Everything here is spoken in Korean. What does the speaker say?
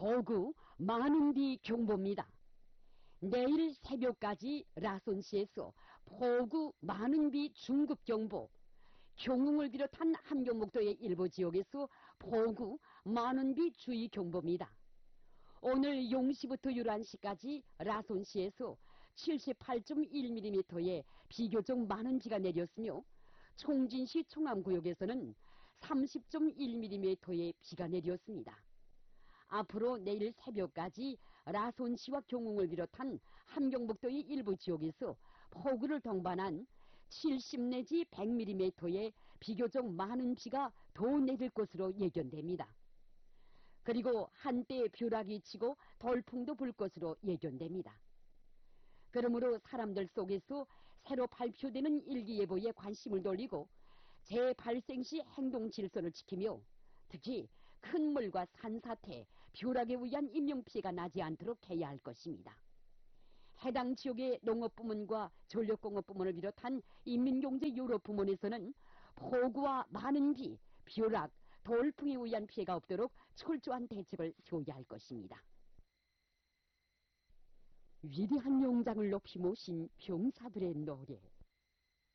폭우 많은 비 경보입니다. 내일 새벽까지 라손시에서 폭우 많은 비 중급경보, 경웅을 비롯한 함경북도의 일부 지역에서 폭우 많은 비 주의경보입니다. 오늘 용시부터 유란시까지 라손시에서 78.1mm의 비교적 많은 비가 내렸으며 총진시 총암구역에서는 30.1mm의 비가 내렸습니다. 앞으로 내일 새벽까지 라손시와 경웅을 비롯한 함경북도의 일부 지역에서 폭우를 동반한 70 내지 100mm의 비교적 많은 비가 더 내릴 것으로 예견됩니다. 그리고 한때 벼락이 치고 돌풍도 불 것으로 예견됩니다. 그러므로 사람들 속에서 새로 발표되는 일기예보에 관심을 돌리고 재발생 시 행동 질서를 지키며 특히 큰 물과 산사태, 벼락에 의한 인명피해가 나지 않도록 해야 할 것입니다. 해당 지역의 농업부문과 전력공업부문을 비롯한 인민경제유럽부문에서는 폭우와 많은 비, 벼락, 돌풍에 의한 피해가 없도록 철저한 대책을 세워야 할 것입니다. 위대한 용장을 높이 모신 병사들의 노래,